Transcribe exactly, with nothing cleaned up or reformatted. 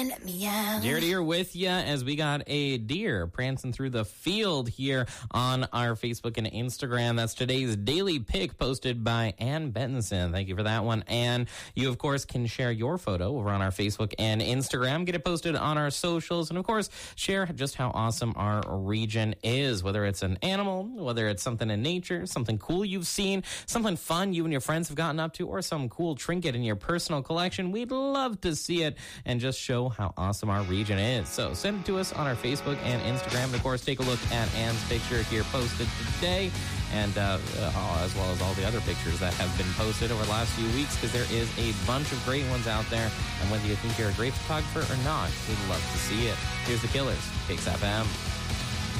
Let me out. Jared here with you as we got a deer prancing through the field here on our Facebook and Instagram. That's today's daily pic posted by Ann Benson. Thank you for that one. And you, of course, can share your photo over on our Facebook and Instagram. Get it posted on our socials. And, of course, share just how awesome our region is, whether it's an animal, whether it's something in nature, something cool you've seen, something fun you and your friends have gotten up to, or some cool trinket in your personal collection. We'd love to see it and just show how awesome our region is. So send it to us on our Facebook and Instagram. And of course, take a look at Ann's picture here posted today, and uh, uh, as well as all the other pictures that have been posted over the last few weeks, because there is a bunch of great ones out there. And whether you think you're a great photographer or not, we'd love to see it. Here's the Killers, Kicks F M.